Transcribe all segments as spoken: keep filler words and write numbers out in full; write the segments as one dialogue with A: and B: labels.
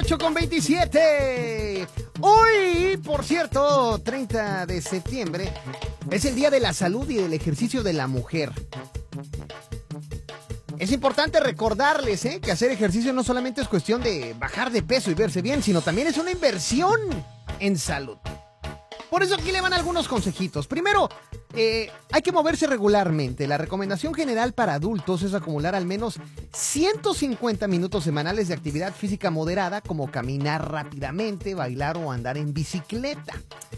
A: ocho con veintisiete. Hoy, por cierto, treinta de septiembre, es el Día de la Salud y del Ejercicio de la Mujer. Es importante recordarles ¿eh? que hacer ejercicio no solamente es cuestión de bajar de peso y verse bien, sino también es una inversión en salud. Por eso aquí le van algunos consejitos. Primero, eh, hay que moverse regularmente. La recomendación general para adultos es acumular al menos ciento cincuenta minutos semanales de actividad física moderada, como caminar rápidamente, bailar o andar en bicicleta.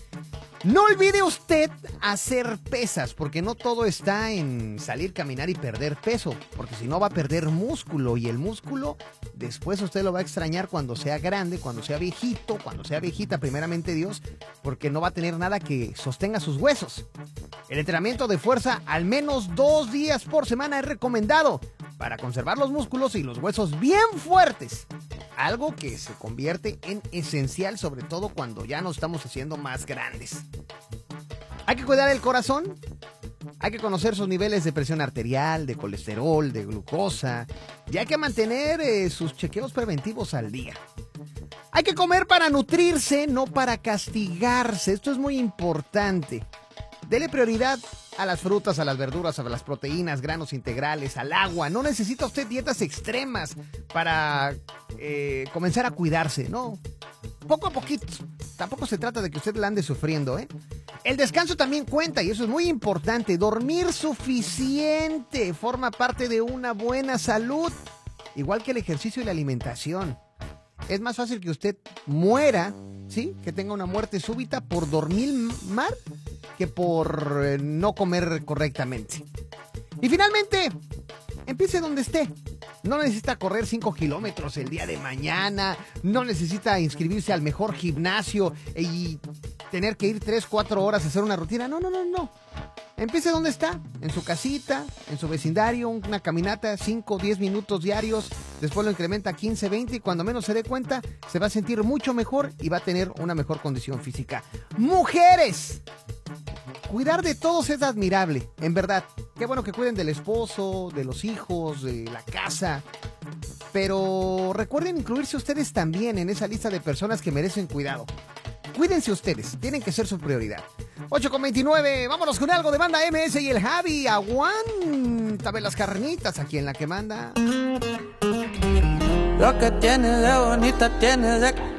A: No olvide usted hacer pesas, porque no todo está en salir, caminar y perder peso, porque si no va a perder músculo, y el músculo después usted lo va a extrañar cuando sea grande, cuando sea viejito, cuando sea viejita, primeramente Dios, porque no va a tener nada que sostenga sus huesos. El entrenamiento de fuerza al menos dos días por semana es recomendado para conservar los músculos y los huesos bien fuertes. Algo que se convierte en esencial, sobre todo cuando ya nos estamos haciendo más grandes. Hay que cuidar el corazón. Hay que conocer sus niveles de presión arterial, de colesterol, de glucosa. Y hay que mantener eh, sus chequeos preventivos al día. Hay que comer para nutrirse, no para castigarse. Esto es muy importante. Dele prioridad a las frutas, a las verduras, a las proteínas, granos integrales, al agua. No necesita usted dietas extremas para eh, comenzar a cuidarse, ¿no? Poco a poquito. Tampoco se trata de que usted la ande sufriendo, ¿eh? El descanso también cuenta y eso es muy importante. Dormir suficiente forma parte de una buena salud, igual que el ejercicio y la alimentación. Es más fácil que usted muera, ¿sí? Que tenga una muerte súbita por dormir mal que por eh, no comer correctamente. Y finalmente, empiece donde esté. No necesita correr cinco kilómetros el día de mañana. No necesita inscribirse al mejor gimnasio y tener que ir tres, cuatro horas a hacer una rutina. No, no, no, no. Empiece donde está, en su casita, en su vecindario, una caminata, cinco, diez minutos diarios. Después lo incrementa a quince, veinte y cuando menos se dé cuenta, se va a sentir mucho mejor y va a tener una mejor condición física. ¡Mujeres! Cuidar de todos es admirable, en verdad. Qué bueno que cuiden del esposo, de los hijos, de la casa. Pero recuerden incluirse ustedes también en esa lista de personas que merecen cuidado. Cuídense ustedes, tienen que ser su prioridad. ocho con veintinueve, vámonos con algo de Banda M S y el Javi. Aguántame las carnitas aquí en La Que Manda.
B: Lo que tiene de bonita tiene de